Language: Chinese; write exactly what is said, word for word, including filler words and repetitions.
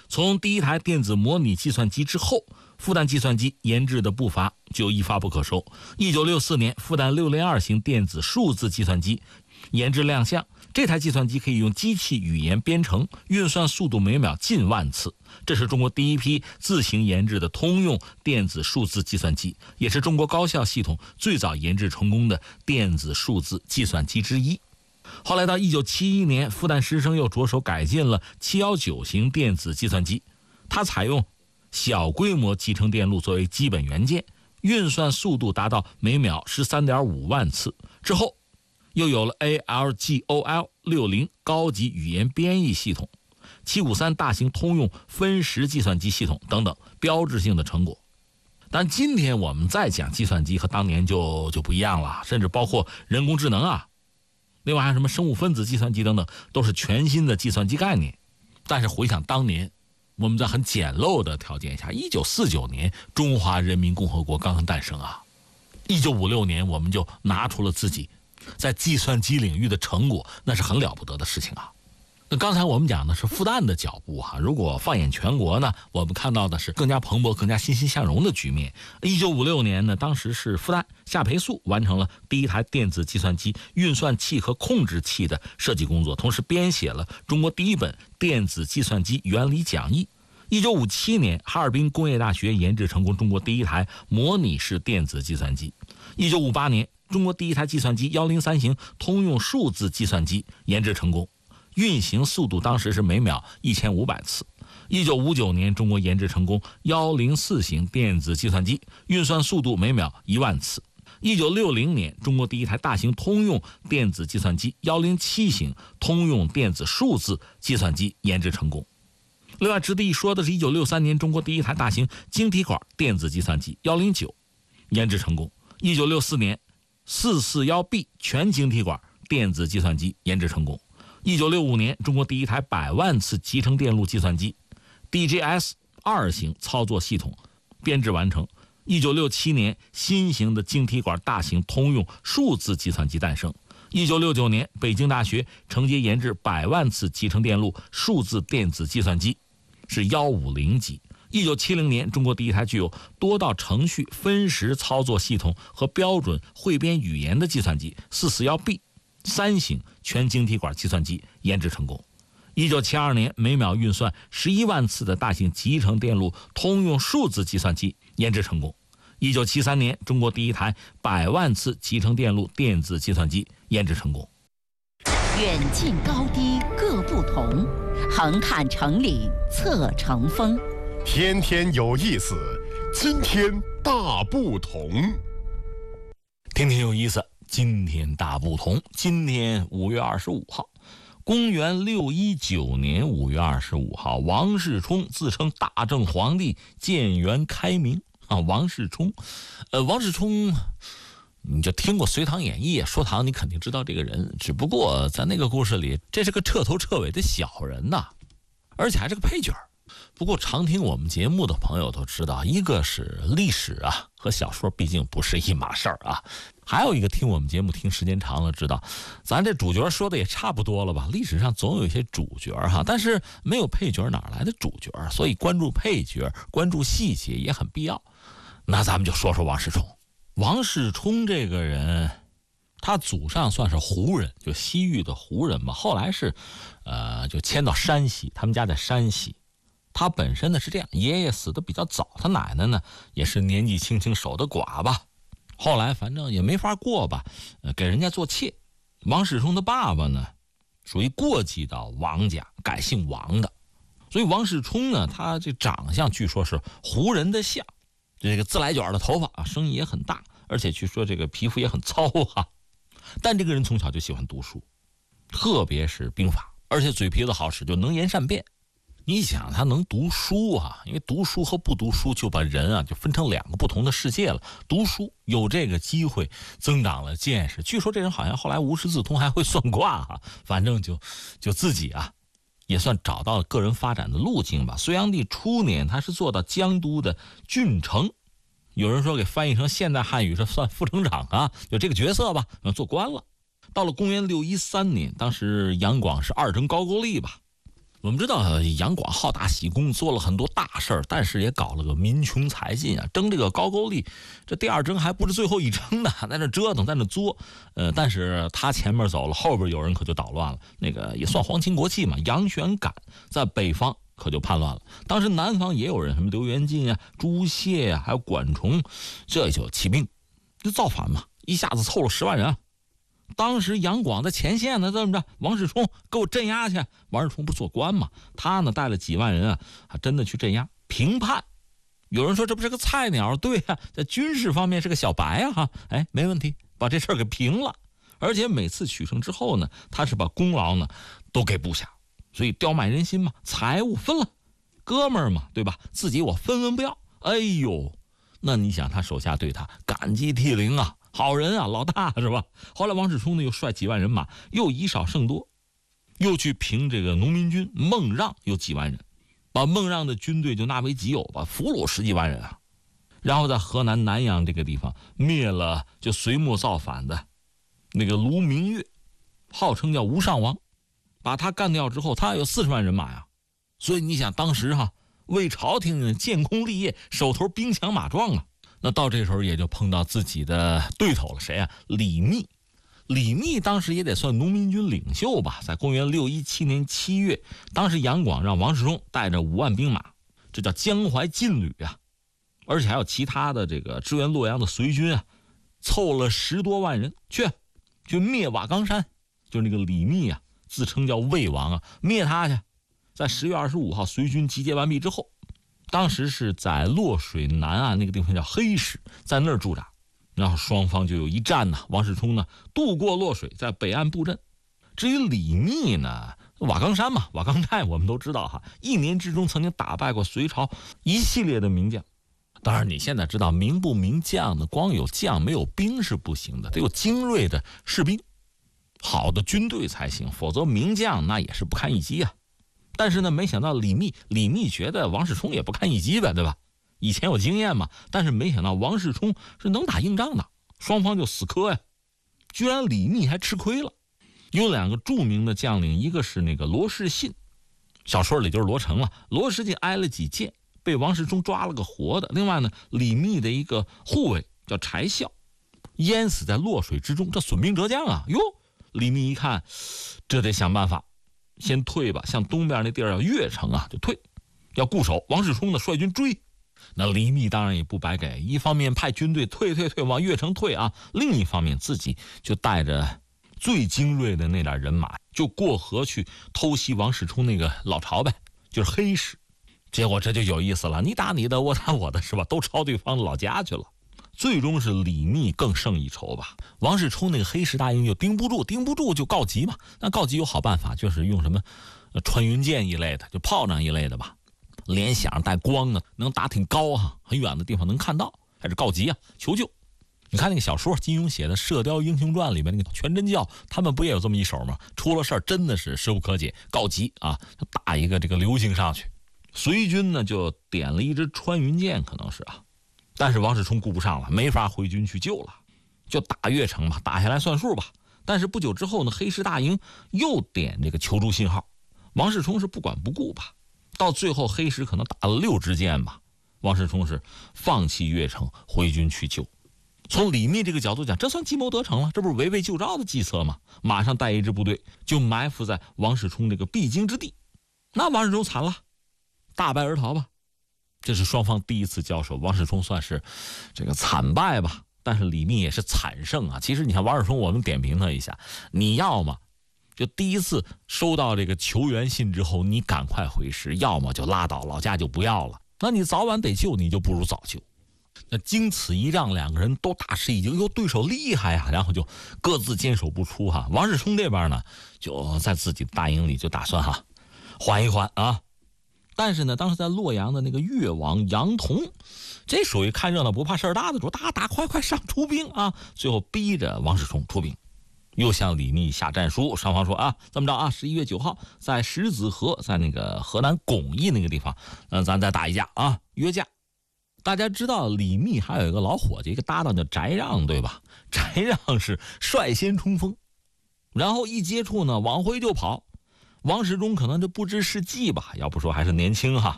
从第一台电子模拟计算机之后，复旦计算机研制的步伐就一发不可收。一九六四年，复旦六零二型电子数字计算机研制亮相，这台计算机可以用机器语言编程，运算速度每秒近万次。这是中国第一批自行研制的通用电子数字计算机，也是中国高校系统最早研制成功的电子数字计算机之一。后来到一九七一年，复旦师生又着手改进了七一九型电子计算机，它采用小规模集成电路作为基本元件，运算速度达到每秒 十三点五万次。之后又有了 A L G O L 六十 高级语言编译系统、七五三大型通用分时计算机系统等等标志性的成果。但今天我们再讲计算机和当年就就不一样了，甚至包括人工智能啊，另外还有什么生物分子计算机等等，都是全新的计算机概念。但是回想当年，我们在很简陋的条件下，一九四九年中华人民共和国刚刚诞生啊，一九五六年我们就拿出了自己在计算机领域的成果，那是很了不得的事情啊。那刚才我们讲的是复旦的脚步哈、啊，如果放眼全国呢，我们看到的是更加蓬勃、更加欣欣向荣的局面。一九五六年呢，当时是复旦夏培素完成了第一台电子计算机运算器和控制器的设计工作，同时编写了中国第一本电子计算机原理讲义。一九五七年，哈尔滨工业大学研制成功中国第一台模拟式电子计算机。一九五八年，中国第一台计算机一零三型通用数字计算机研制成功，运行速度当时是每秒一千五百次。一九五九年，中国研制成功一零四型电子计算机，运算速度每秒一万次。一九六零年，中国第一台大型通用电子计算机一零七型通用电子数字计算机研制成功。另外值得一说的是，一九六三年，中国第一台大型晶体管电子计算机一零九研制成功。一九六四年，四四一 B 全晶体管电子计算机研制成功。一九六五年，中国第一台百万次集成电路计算机 D J S 二型操作系统编制完成。一九六七年，新型的晶体管大型通用数字计算机诞生。一九六九年，北京大学承接研制百万次集成电路数字电子计算机，是一五零级。一九七零年，中国第一台具有多道程序分时操作系统和标准汇编语言的计算机四四一 B 三型全晶体管计算机研制成功。一九七二年，每秒运算十一万次的大型集成电路通用数字计算机研制成功。一九七三年，中国第一台百万次集成电路电子计算机研制成功。 远近高低各不同，横看成岭侧成峰。 天天有意思，今天大不同。 天天有意思，今天大不同。今天五月二十五号，公元六一九年五月二十五号，王世充自称大正皇帝，建元开明啊。王世充，呃，王世充，你就听过《隋唐演义》，说唐你肯定知道这个人，只不过在那个故事里，这是个彻头彻尾的小人呐，而且还是个配角。不过常听我们节目的朋友都知道，一个是历史啊和小说毕竟不是一码事儿啊，还有一个听我们节目听时间长了知道，咱这主角说的也差不多了吧，历史上总有一些主角哈，但是没有配角哪来的主角，所以关注配角关注细节也很必要。那咱们就说说王世充。王世充这个人，他祖上算是胡人，就西域的胡人嘛，后来是呃就迁到山西，他们家在山西。他本身呢是这样，爷爷死得比较早，他奶奶呢也是年纪轻轻守的寡吧，后来反正也没法过吧，呃，给人家做妾。王世充的爸爸呢属于过继到王家，改姓王的，所以王世充呢他这长相据说是胡人的像，这个自来卷的头发啊，声音也很大，而且据说这个皮肤也很糙哈、啊。但这个人从小就喜欢读书，特别是兵法，而且嘴皮子好使，就能言善辩。你想他能读书啊，因为读书和不读书就把人啊就分成两个不同的世界了。读书有这个机会增长了见识，据说这人好像后来无师自通，还会算卦哈、啊，反正就就自己啊也算找到了个人发展的路径吧。隋炀帝初年他是做到江都的郡丞，有人说给翻译成现代汉语是算副省长啊，有这个角色吧，做官了。到了公元六一三年，当时杨广是二征高句丽吧， 我们知道杨广好大喜功，做了很多大事儿，但是也搞了个民穷财尽啊，争这个高句丽，这第二争还不是最后一争呢，在那折腾，在那作。呃，但是他前面走了，后边有人可就捣乱了。那个也算皇亲国戚嘛，杨玄感在北方可就叛乱了。当时南方也有人，什么刘元进啊、朱燮啊，还有管崇，这就起兵，就造反嘛，一下子凑了十万人啊。当时杨广在前线呢，这么着，王世充给我镇压去。王世充不是做官嘛，他呢带了几万人啊，还真的去镇压平叛。有人说这不是个菜鸟，对啊，在军事方面是个小白啊，哈，哎，没问题，把这事儿给平了。而且每次取胜之后呢，他是把功劳呢都给部下，所以刁卖人心嘛，财物分了，哥们儿嘛，对吧？自己我分文不要。哎呦，那你想他手下对他感激涕零啊。好人啊，老大是吧？后来王世充呢又率几万人马，又以少胜多，又去平这个农民军孟让，有几万人，把孟让的军队就纳为己有吧，俘虏十几万人啊。然后在河南南阳这个地方灭了就隋末造反的那个卢明月，号称叫吴上王，把他干掉之后，他有四十万人马呀。所以你想当时哈、啊，为朝廷建功立业，手头兵强马壮啊。那到这时候也就碰到自己的对头了，谁啊？李密。李密当时也得算农民军领袖吧，在公元六一七年七月，当时杨广让王世充带着五万兵马，这叫江淮劲旅啊，而且还有其他的这个支援洛阳的隋军啊，凑了十多万人去去灭瓦岗山，就是那个李密啊，自称叫魏王啊，灭他去。在十月二十五号隋军集结完毕之后，当时是在洛水南岸那个地方叫黑石，在那儿驻扎，然后双方就有一战呢。王世充呢渡过洛水，在北岸布阵。至于李密呢，瓦岗山嘛，瓦岗寨我们都知道哈，一年之中曾经打败过隋朝一系列的名将。当然你现在知道名不名将呢，光有将没有兵是不行的，得有精锐的士兵，好的军队才行，否则名将那也是不堪一击啊。但是呢，没想到李密，李密觉得王世充也不堪一击呗，对吧？以前有经验嘛，但是没想到王世充是能打硬仗的，双方就死磕呀。居然李密还吃亏了。有两个著名的将领，一个是那个罗士信，小说里就是罗成了。罗士信挨了几箭，被王世充抓了个活的。另外呢，李密的一个护卫叫柴孝，淹死在洛水之中，这损兵折将啊！哟，李密一看，这得想办法。先退吧，向东边那地儿要越城啊，就退，要固守。王世充呢率军追，那李密当然也不白给，一方面派军队退退退往越城退啊，另一方面自己就带着最精锐的那点人马，就过河去偷袭王世充那个老巢呗，就是黑石。结果这就有意思了，你打你的，我打我的，是吧？都抄对方的老家去了。最终是李密更胜一筹吧，王世充那个黑石大营就盯不住，盯不住就告急嘛。那告急有好办法，就是用什么穿云箭一类的，就炮仗一类的吧，连响带光的，能打挺高啊，很远的地方能看到，还是告急啊，求救。你看那个小说金庸写的《射雕英雄传》里面那个全真教，他们不也有这么一手吗？出了事儿真的是势不可解，告急啊，打一个这个流星上去。隋军呢就点了一支穿云箭，可能是啊。但是王世充顾不上了，没法回军去救了，就打越城吧，打下来算数吧。但是不久之后呢，黑石大营又点这个求助信号，王世充是不管不顾吧。到最后黑石可能打了六支箭吧，王世充是放弃越城，回军去救。从李密这个角度讲，这算计谋得逞了，这不是围魏救赵的计策吗？马上带一支部队就埋伏在王世充这个必经之地，那王世充惨了，大败而逃吧。这是双方第一次交手，王世充算是这个惨败吧，但是李密也是惨胜啊。其实你看王世充，我们点评他一下，你要么就第一次收到这个求援信之后，你赶快回师，要么就拉倒，老家就不要了。那你早晚得救，你就不如早救。那经此一仗，两个人都大吃一惊，哟，对手厉害呀、啊，然后就各自坚守不出哈。王世充这边呢，就在自己的大营里就打算哈缓一缓啊。但是呢，当时在洛阳的那个越王杨同，这属于看热闹不怕事儿大的主，打打快快上出兵啊！最后逼着王世充出兵，又向李密下战书。双方说啊，这么着啊，十一月九号在石子河，在那个河南巩义那个地方，嗯，咱再打一架啊，约架。大家知道李密还有一个老伙计，一个搭档叫翟让，对吧？翟让是率先冲锋，然后一接触呢，往回就跑。 王世忠可能就不知是计吧，要不说还是年轻哈。